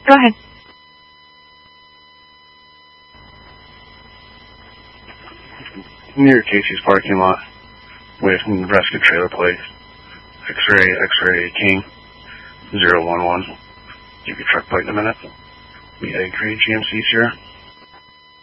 Go ahead. Near Casey's parking lot with Nebraska trailer plate. X-ray King 011. Give your truck plate in a minute. We agree, GMC, Sierra.